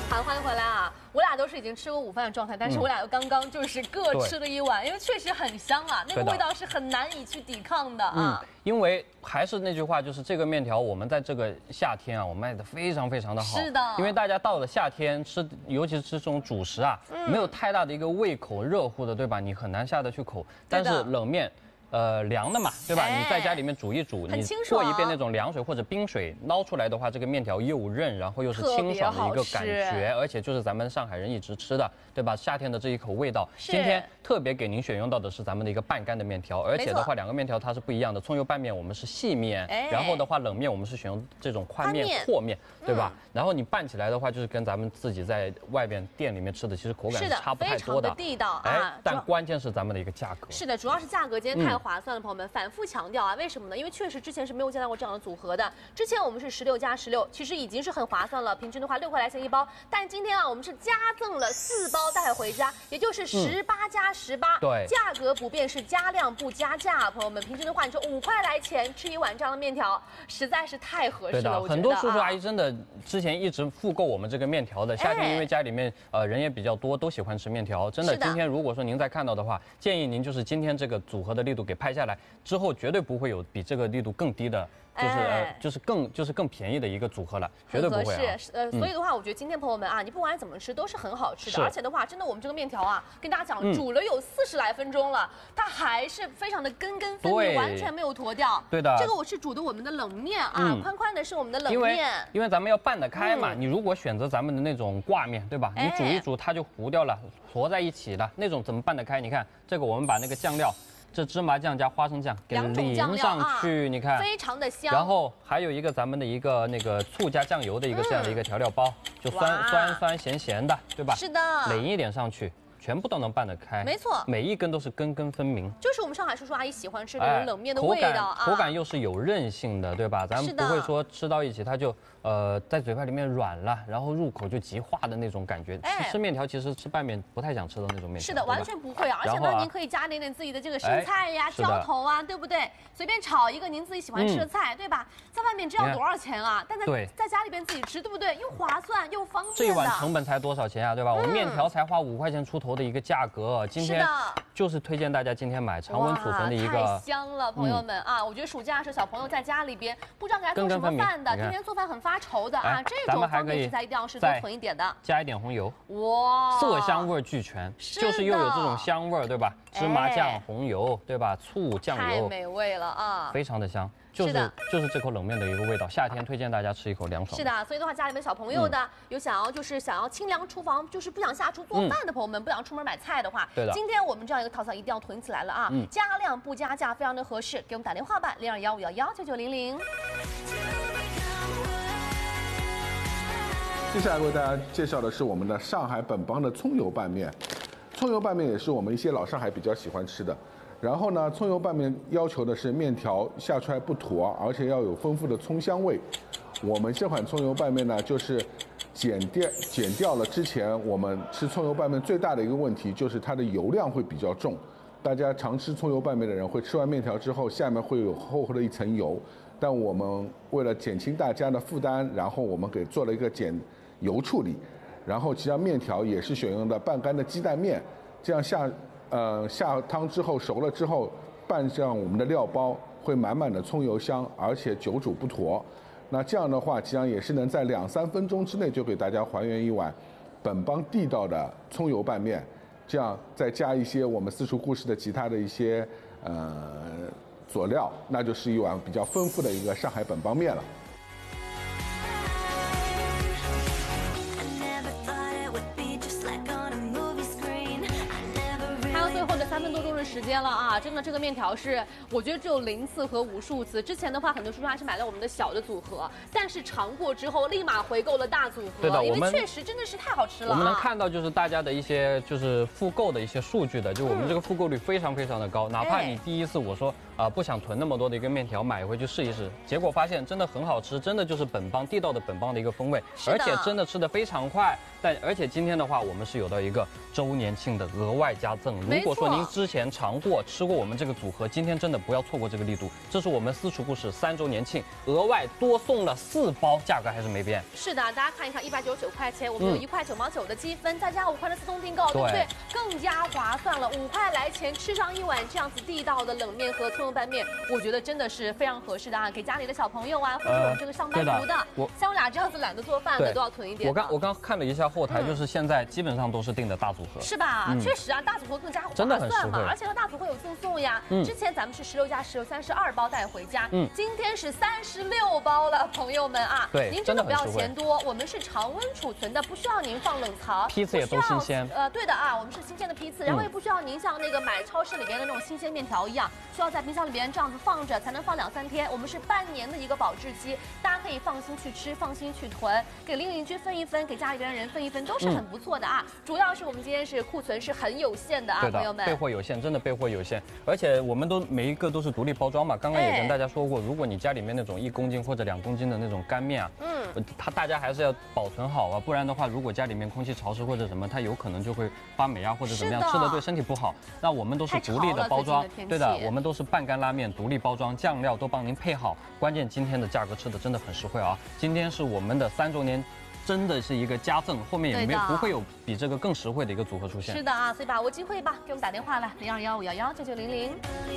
好，欢迎回来啊！我俩都是已经吃过午饭的状态，但是我俩又刚刚就是各吃了一碗，因为确实很香啊，那个味道是很难以去抵抗的啊。 因为还是那句话，就是这个面条我们在这个夏天啊，我卖的非常非常的好。 是的， 因为大家到了夏天吃，尤其是吃这种主食啊，没有太大的一个胃口，热乎的，对吧？你很难下得去口。但是冷面。凉的嘛，对吧？你在家里面煮一煮，你过一遍那种凉水或者冰水捞出来的话，这个面条又韧，然后又是清爽的一个感觉，而且就是咱们上海人一直吃的，对吧？夏天的这一口味道，今天特别给您选用到的是咱们的一个半干的面条，而且的话，两个面条它是不一样的，葱油拌面我们是细面，然后的话冷面我们是选用这种宽面阔面，对吧？然后你拌起来的话，就是跟咱们自己在外边店里面吃的其实口感是差不太多的， 非常的地道啊。 但关键是咱们的一个价格。 是的，主要是价格今天太划算了，朋友们反复强调啊，为什么呢？因为确实之前是没有见到过这样的组合的。之前我们是16加16，其实已经是很划算了，平均的话6块来钱一包。但今天啊，我们是加赠了4包带回家，也就是18加18，对，价格不变，是加量不加价。朋友们，平均的话，你说5块来钱吃一碗这样的面条，实在是太合适了。 很多叔叔阿姨真的之前一直复购我们这个面条的，夏天因为家里面人也比较多，都喜欢吃面条。真的，今天如果说您在看到的话，建议您就是今天这个组合的力度给拍下来。之后绝对不会有比这个力度更低的，就是更便宜的一个组合了，绝对不会啊。 所以的话，我觉得今天朋友们啊，你不管怎么吃都是很好吃的，而且的话，真的我们这个面条啊，跟大家讲，煮了有40来分钟了，它还是非常的根根分明，完全没有坨掉。 对的， 这个我是煮的我们的冷面啊，宽宽的是我们的冷面。 因为咱们要拌得开嘛，你如果选择咱们的那种挂面，对吧？你煮一煮它就糊掉了，坨在一起了，那种怎么拌得开？你看这个，我们把那个酱料。这芝麻酱加花生酱给淋上去，你看非常的香。 然后还有一个咱们的一个那个醋加酱油的一个这样的一个调料包，就酸咸的，对吧？ 是的， 淋一点上去。全部都能拌得开， 没错， 每一根都是根根分明， 就是我们上海叔叔阿姨喜欢吃的冷面的味道啊， 口感又是有韧性的，对吧？咱们不会说吃到一起它就在嘴巴里面软了，然后入口就即化的那种感觉。吃面条其实吃拌面不太想吃的那种面条。 是的，完全不会啊！而且呢，您可以加点自己的这个生菜呀、浇头啊，对不对？随便炒一个您自己喜欢吃的菜，对吧？在外面这要多少钱啊？但在家里边自己吃，对不对？又划算又方便。 这一碗成本才多少钱啊？对吧？我们面条才花5块钱出头的一个价格，今天就是推荐大家今天买常温储存的一个。 太香了，朋友们啊！我觉得暑假的时候小朋友在家里边不知道该做什么饭的，天天做饭很发愁的啊，这种方面食材一定要是多囤一点的， 加一点红油， 哇， 色香味俱全，就是又有这种香味，对吧？芝麻酱、红油，对吧？醋、酱油， 太美味了啊， 非常的香。就是这口冷面的一个味道，夏天推荐大家吃一口凉爽。 是的，所以的话，家里面小朋友的有想要清凉厨房，就是不想下厨做饭的朋友们，不想出门买菜的话， 对的， 今天我们这样一个套餐一定要囤起来了啊！加量不加价，非常的合适，给我们打电话吧，0215119900。 接下来为大家介绍的是我们的上海本帮的葱油拌面，葱油拌面也是我们一些老上海比较喜欢吃的。然后呢，葱油拌面要求的是面条下出来不坨，而且要有丰富的葱香味。我们这款葱油拌面呢，就是减掉了之前我们吃葱油拌面最大的一个问题，就是它的油量会比较重。大家常吃葱油拌面的人会吃完面条之后，下面会有厚厚的一层油。但我们为了减轻大家的负担，然后我们给做了一个减油处理。然后其实面条也是选用的半干的鸡蛋面，这样下汤之后熟了之后，拌上我们的料包，会满满的葱油香，而且久煮不坨。那这样的话，吉阳也是能在2-3分钟之内就给大家还原一碗本帮地道的葱油拌面。这样再加一些我们私厨故事的其他的一些佐料，那就是一碗比较丰富的一个上海本帮面了。 3分多钟的时间了啊！真的，这个面条是我觉得只有0次和无数次。之前的话，很多叔叔还是买了我们的小的组合，但是尝过之后立马回购了大组合。 对的， 因为确实真的是太好吃了。 我们能看到就是大家的一些就是复购的一些数据的，就我们这个复购率非常非常的高，哪怕你第一次我说不想囤那么多的一个面条，买回去试一试，结果发现真的很好吃，真的就是本帮地道的本帮的一个风味，而且真的吃得非常快。而且今天的话，我们是有到一个周年庆的额外加赠。如果说您之前尝过吃过我们这个组合，今天真的不要错过这个力度。这是我们私厨故事3周年庆额外多送了4包，价格还是没变。 是的，大家看一看，199块钱，我们有1块9毛9的积分，再加5块的自动订购，对不对？更加划算了。5块来钱吃上一碗这样子地道的冷面和葱油拌面，我觉得真的是非常合适的啊，给家里的小朋友啊，或者我们这个上班族的，像我俩这样子懒得做饭的都要囤一点。 我刚看了一下后台，就是现在基本上都是订的大组合， 是吧？确实啊，大组合更加划算嘛，而且和大组合有赠送呀。之前咱们是16加16 32包带回家，今天是36包了，朋友们啊， 对， 您真的不要嫌多，我们是常温储存的，不需要您放冷藏， 批次也都新鲜。 对的啊，我们是新鲜的批次，然后也不需要您像那个买超市里边的那种新鲜面条一样，需要在冰箱里边这样子放着才能放2、3天。我们是半年的一个保质期，大家可以放心去吃，放心去囤，给邻居分一分，给家里边的人分一分，都是很不错的啊。主要是我们今天是库存是很有限的啊，朋友们， 备货有限，真的备货有限，而且我们每一个都是独立包装嘛。刚刚也跟大家说过，如果你家里面那种1公斤或者2公斤的那种干面啊，大家还是要保存好啊，不然的话，如果家里面空气潮湿或者什么，它有可能就会发霉啊或者怎么样，吃的对身体不好。那我们都是独立的包装，对的，我们都是半干拉面独立包装，酱料都帮您配好。关键今天的价格吃的真的很实惠啊！今天是我们的3周年。真的是一个加赠，后面也不会有比这个更实惠的一个组合出现。 是的啊，所以把握机会吧，给我们打电话来，0215119900。